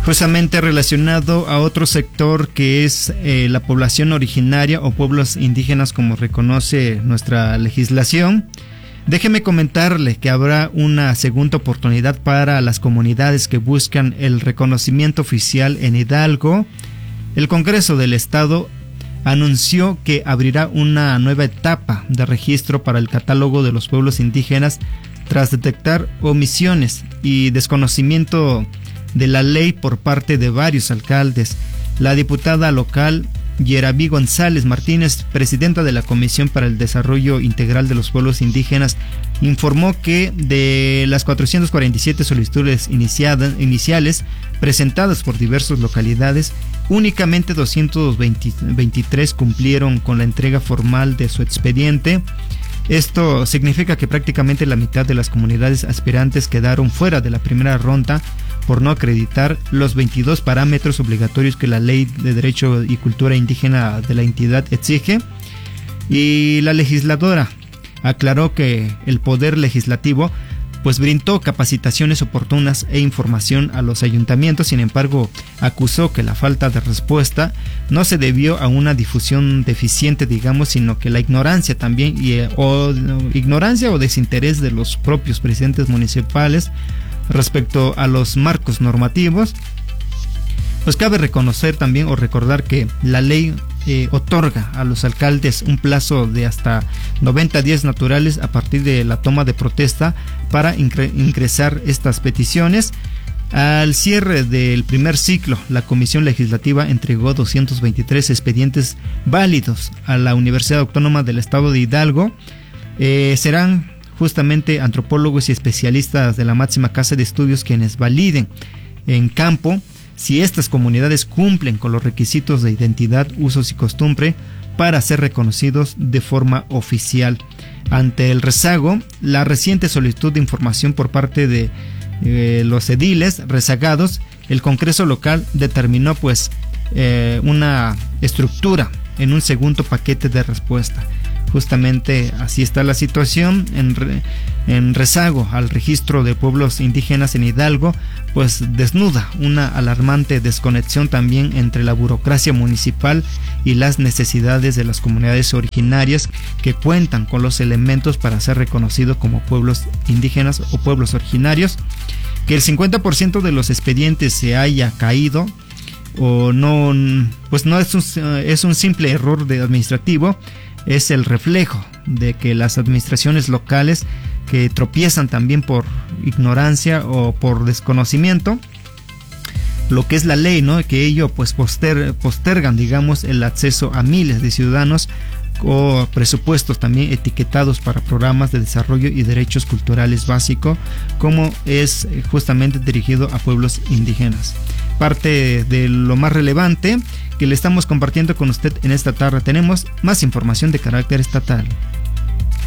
Justamente relacionado a otro sector que es la población originaria o pueblos indígenas, como reconoce nuestra legislación. Déjeme comentarle que habrá una segunda oportunidad para las comunidades que buscan el reconocimiento oficial en Hidalgo. El Congreso del Estado anunció que abrirá una nueva etapa de registro para el catálogo de los pueblos indígenas tras detectar omisiones y desconocimiento de la ley por parte de varios alcaldes. La diputada local Yeraví González Martínez, presidenta de la Comisión para el Desarrollo Integral de los Pueblos Indígenas, informó que de las 447 solicitudes iniciales presentadas por diversas localidades, únicamente 223 cumplieron con la entrega formal de su expediente. Esto significa que prácticamente la mitad de las comunidades aspirantes quedaron fuera de la primera ronda por no acreditar los 22 parámetros obligatorios que la Ley de Derecho y Cultura Indígena de la entidad exige. Y la legisladora aclaró que el Poder Legislativo pues brindó capacitaciones oportunas e información a los ayuntamientos. Sin embargo, acusó que la falta de respuesta no se debió a una difusión deficiente, digamos, sino que la ignorancia también, ignorancia o desinterés de los propios presidentes municipales respecto a los marcos normativos. Pues cabe reconocer también o recordar que la ley otorga a los alcaldes un plazo de hasta 90 días naturales a partir de la toma de protesta para ingresar estas peticiones. Al cierre del primer ciclo, la Comisión Legislativa entregó 223 expedientes válidos a la Universidad Autónoma del Estado de Hidalgo. Serán justamente antropólogos y especialistas de la máxima casa de estudios quienes validen en campo si estas comunidades cumplen con los requisitos de identidad, usos y costumbre para ser reconocidos de forma oficial. Ante el rezago, la reciente solicitud de información por parte de los ediles rezagados, el Congreso local determinó una estructura en un segundo paquete de respuesta. Justamente así está la situación en rezago al registro de pueblos indígenas en Hidalgo, pues desnuda una alarmante desconexión también entre la burocracia municipal y las necesidades de las comunidades originarias que cuentan con los elementos para ser reconocidos como pueblos indígenas o pueblos originarios. Que el 50% de los expedientes se haya caído o no, pues no es un simple error administrativo. Es el reflejo de que las administraciones locales que tropiezan también por ignorancia o por desconocimiento lo que es la ley, ¿no? Que ello pues postergan, digamos, el acceso a miles de ciudadanos o presupuestos también etiquetados para programas de desarrollo y derechos culturales básicos, como es justamente dirigido a pueblos indígenas. Parte de lo más relevante que le estamos compartiendo con usted en esta tarde. Tenemos más información de carácter estatal.